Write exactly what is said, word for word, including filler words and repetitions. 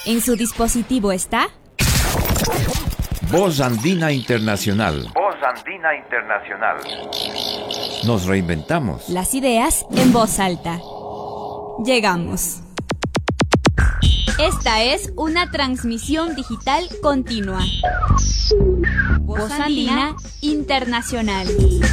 ¿En su dispositivo está? Voz Andina Internacional. Voz Andina Internacional. Nos reinventamos. Las ideas en voz alta. Llegamos. Esta es una transmisión digital continua. Voz Andina Internacional.